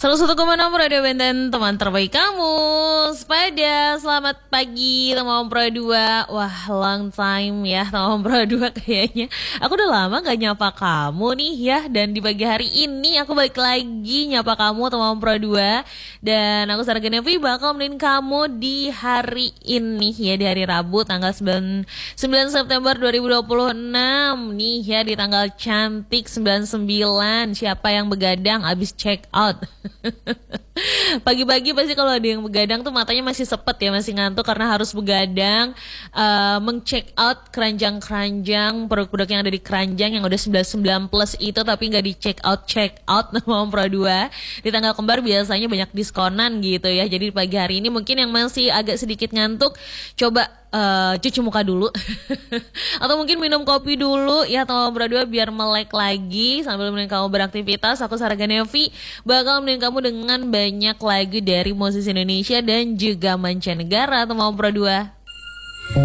101,6 Radio Benten, teman terbaik kamu. Sepeda, selamat pagi teman Pro 2. Wah, long time ya teman Pro 2 kayaknya. Aku udah lama gak nyapa kamu nih ya. Dan di pagi hari ini aku balik lagi nyapa kamu teman Pro 2. Dan aku Sarah Genevi bakal nemenin kamu di hari ini ya. Di hari Rabu tanggal 9 September 2026 nih ya. Di tanggal cantik 99. Siapa yang begadang abis check out? Pagi-pagi pasti kalau ada yang begadang tuh matanya masih sepet ya, masih ngantuk karena harus begadang, meng-check out keranjang-keranjang produk-produk yang ada di keranjang yang udah 99 plus itu tapi nggak di check out sama Pro 2. Di tanggal kembar biasanya banyak diskonan gitu ya. Jadi pagi hari ini mungkin yang masih agak sedikit ngantuk, coba cuci muka dulu atau mungkin minum kopi dulu ya teman Pro 2 biar melek lagi sambil menemani kamu beraktivitas. Aku Sarah Genevi bakal menemani kamu dengan banyak lagu dari musisi Indonesia dan juga mancanegara teman Pro 2.